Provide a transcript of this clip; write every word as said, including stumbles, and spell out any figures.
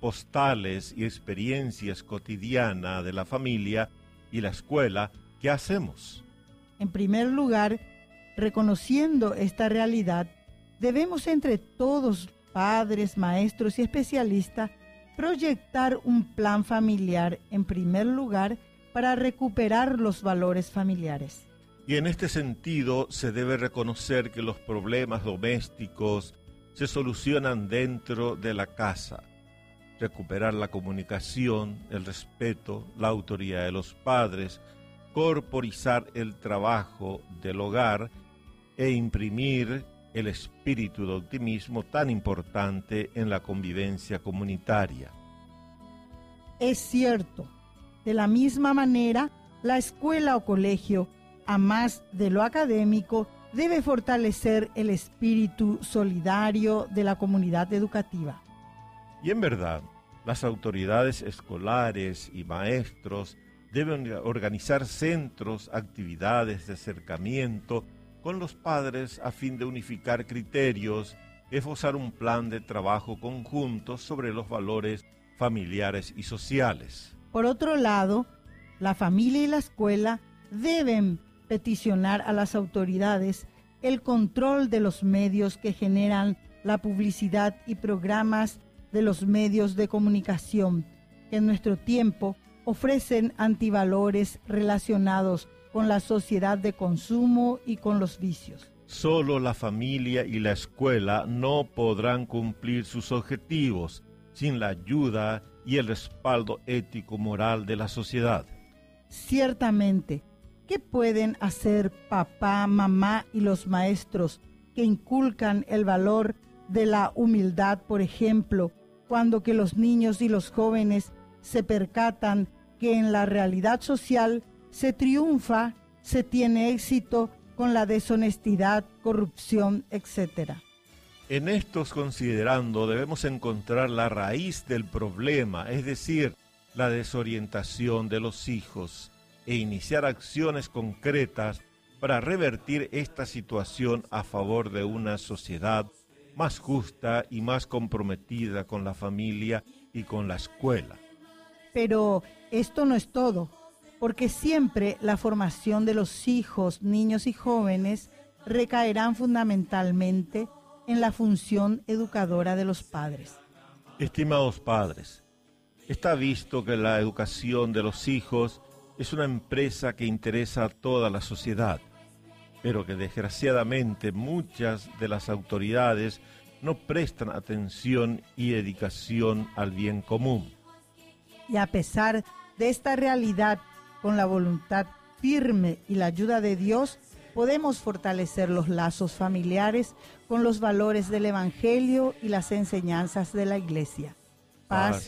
postales y experiencias cotidianas de la familia y la escuela, ¿qué hacemos? En primer lugar, reconociendo esta realidad, debemos entre todos, padres, maestros y especialistas, proyectar un plan familiar en primer lugar para recuperar los valores familiares. Y en este sentido se debe reconocer que los problemas domésticos se solucionan dentro de la casa. Recuperar la comunicación, el respeto, la autoridad de los padres, corporizar el trabajo del hogar e imprimir el espíritu de optimismo tan importante en la convivencia comunitaria. Es cierto, de la misma manera, la escuela o colegio, a más de lo académico, debe fortalecer el espíritu solidario de la comunidad educativa. Y en verdad, las autoridades escolares y maestros deben organizar centros, actividades de acercamiento con los padres a fin de unificar criterios, esbozar un plan de trabajo conjunto sobre los valores familiares y sociales. Por otro lado, la familia y la escuela deben peticionar a las autoridades el control de los medios que generan la publicidad y programas de los medios de comunicación que en nuestro tiempo ofrecen antivalores relacionados con la sociedad de consumo y con los vicios. Solo la familia y la escuela no podrán cumplir sus objetivos sin la ayuda y el respaldo ético-moral de la sociedad. Ciertamente, ¿qué pueden hacer papá, mamá y los maestros que inculcan el valor de la humildad, por ejemplo, cuando que los niños y los jóvenes se percatan que en la realidad social se triunfa, se tiene éxito con la deshonestidad, corrupción, etcétera? En estos considerando debemos encontrar la raíz del problema, es decir, la desorientación de los hijos, e iniciar acciones concretas para revertir esta situación a favor de una sociedad más justa y más comprometida con la familia y con la escuela. Pero esto no es todo, porque siempre la formación de los hijos, niños y jóvenes recaerán fundamentalmente en la función educadora de los padres. Estimados padres, está visto que la educación de los hijos es una empresa que interesa a toda la sociedad, pero que desgraciadamente muchas de las autoridades no prestan atención y dedicación al bien común. Y a pesar de esta realidad, con la voluntad firme y la ayuda de Dios, podemos fortalecer los lazos familiares con los valores del Evangelio y las enseñanzas de la Iglesia. Paz